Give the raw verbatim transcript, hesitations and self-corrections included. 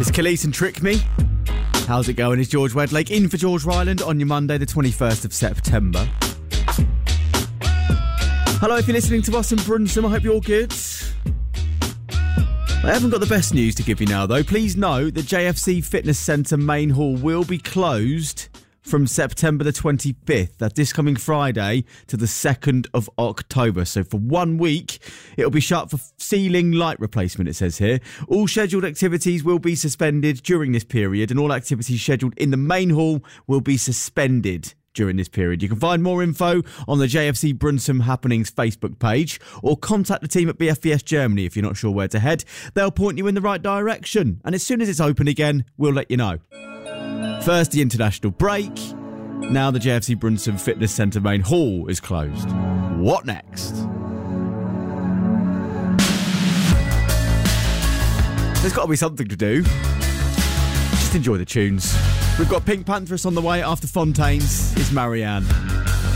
It's Khalees and Trick Me. How's it going? It's George Wedlake in for George Ryland on your Monday, the twenty-first of September. Hello, if you're listening to us in Brunsum, I hope you're good. I haven't got the best news to give you now, though. Please note the J F C Fitness Centre main hall will be closed from September the twenty-fifth. That's this coming Friday to the second of October. So for one week, it'll be shut for ceiling light replacement, it says here. All scheduled activities will be suspended during this period, and all activities scheduled in the main hall will be suspended during this period. You can find more info on the J F C Brunsum Happenings Facebook page, or contact the team at B F V S Germany if you're not sure where to head. They'll point you in the right direction, and as soon as it's open again, we'll let you know. First, the international break. Now the J F C Brunsum Fitness Centre main hall is closed. What next? There's got to be something to do. Just enjoy the tunes. We've got Pink Pantheress on the way after Fontaines. It's Marianne.